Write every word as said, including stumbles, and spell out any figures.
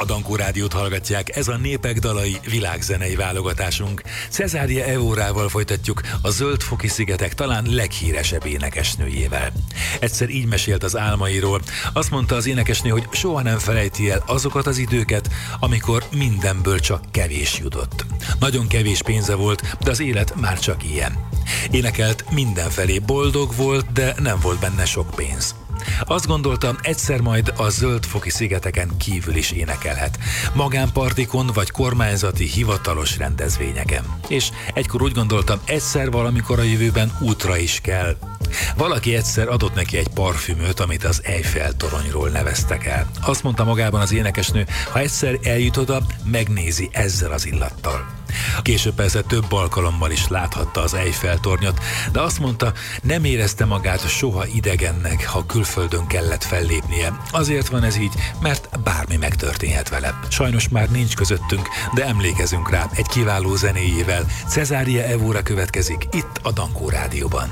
A Dankó Rádiót hallgatják, ez a Népek dalai világzenei válogatásunk. Cezária Evórával folytatjuk, a Zöld-foki szigetek talán leghíresebb énekesnőjével. Egyszer így mesélt az álmairól. Azt mondta az énekesnő, hogy soha nem felejti el azokat az időket, amikor mindenből csak kevés jutott. Nagyon kevés pénze volt, de az élet már csak ilyen. Énekelt mindenfelé, boldog volt, de nem volt benne sok pénz. Azt gondoltam, egyszer majd a Zöld-foki szigeteken kívül is énekelhet. Magánpartikon vagy kormányzati hivatalos rendezvényeken. És egykor úgy gondoltam, egyszer valamikor a jövőben útra is kell. Valaki egyszer adott neki egy parfümöt, amit az Eiffel toronyról neveztek el. Azt mondta magában az énekesnő, ha egyszer eljut oda, megnézi ezzel az illattal. Később persze több alkalommal is láthatta az Eiffel tornyot, de azt mondta, nem érezte magát soha idegennek, ha külföldön kellett fellépnie. Azért van ez így, mert bármi megtörténhet vele. Sajnos már nincs közöttünk, de emlékezünk rá egy kiváló zenéjével. Cezária Evóra következik itt a Dankó Rádióban.